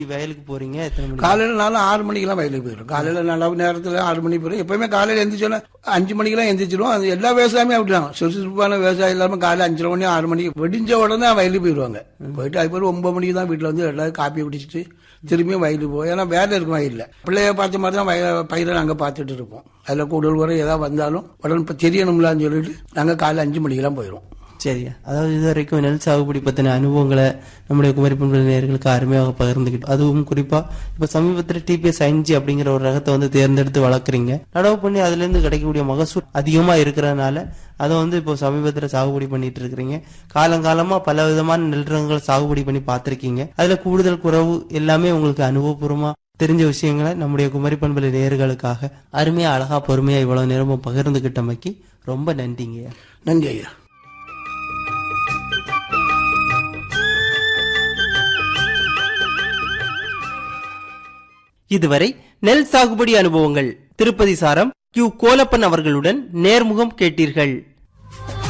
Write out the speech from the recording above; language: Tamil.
வயலுக்கு போறீங்க? எத்தனை மணி? காலையில நானும் 6 மணிக்கெல்லாம் வயலுக்கு போயிடும். காலையில நல்ல நேரத்தில் 6 மணிக்கு போயிடும். எப்பவுமே காலையில எந்திரிச்சோன்னா 5 மணிக்கெல்லாம் எந்திரிச்சிருவோம். அது எல்லா விவசாயமே அப்படிதான். சுறுசுறுப்பான விவசாயம் இல்லாம காலையில் 5:30 மணி 6 மணிக்கு வெடிஞ்ச உடனே வயலுக்கு போயிடுவாங்க. போயிட்டு அதுக்கப்புறம் 9 மணிக்கு தான் வீட்டில் வந்து எல்லாரும் காப்பி குடிச்சிட்டு திரும்பியும் வயலுக்கு போவோம். ஏன்னா வேலை இருக்கும் வயலில். பிள்ளைய பார்த்த மாதிரி தான் பயிரை நாங்கள் பார்த்துட்டு இருப்போம். அதில் கூடுதல் குறை ஏதாவது வந்தாலும் உடனே தெரியணும்லான்னு சொல்லிட்டு நாங்கள் காலையில் 5 மணிக்கெல்லாம் போயிடுவோம். சரியா. அதாவது இது வரைக்கும் நெல் சாகுபடி பத்தின அனுபவங்களை நம்முடைய குமரி பண்பலை நேயர்களுக்கு அருமையாக பகிர்ந்துக்கிட்டோம். அதுவும் குறிப்பா இப்ப சமீபத்தில் டிபிஎஸ் 5 அப்படிங்கிற ஒரு ரகத்தை வந்து தேர்ந்தெடுத்து வளர்க்குறீங்க. நடவு பண்ணி அதுல இருந்து கிடைக்கக்கூடிய மகசூல் அதிகமா இருக்கிறதுனால அதை வந்து இப்போ சமீபத்தில் சாகுபடி பண்ணிட்டு இருக்கிறீங்க. காலங்காலமா பல விதமான நெல் ரகங்கள் சாகுபடி பண்ணி பார்த்திருக்கீங்க. அதுல கூடுதல் குறைவு எல்லாமே உங்களுக்கு அனுபவபூர்வமா தெரிஞ்ச விஷயங்களை நம்முடைய குமரி பண்பலை நேயர்களுக்காக அருமையா அழகா பொறுமையா இவ்வளவு நேரமும் பகிர்ந்துகிட்டமைக்கு ரொம்ப நன்றிங்க. நன்றி ஐயா. இதுவரை நெல் சாகுபடி அனுபவங்கள் திருப்பதி சாரம் Q கோலப்பன் அவர்களுடன் நேர்முகம் கேட்டீர்கள்.